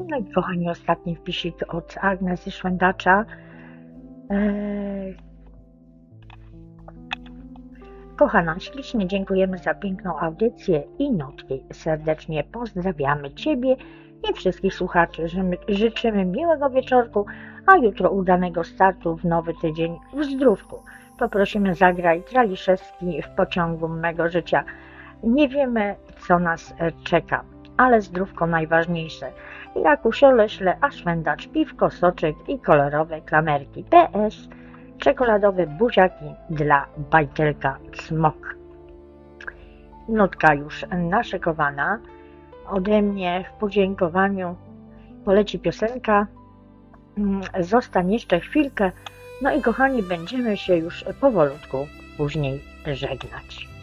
No i kochani, ostatni wpisik od Agnesy Szwendacza. Kochana, ślicznie dziękujemy za piękną audycję i notki. Serdecznie pozdrawiamy Ciebie i wszystkich słuchaczy. Życzymy miłego wieczorku, a jutro udanego startu w nowy tydzień w zdrówku. Poprosimy, zagraj Traliszewski w pociągu mego życia. Nie co nas czeka, ale zdrówko najważniejsze. Jak usiole śle, a Szwendacz piwko, soczek i kolorowe klamerki. PS. Czekoladowe buziaki dla bajtelka Smok. Nutka już naszykowana. Ode mnie w podziękowaniu poleci piosenka. Zostań jeszcze chwilkę. No i kochani, będziemy się już powolutku później żegnać.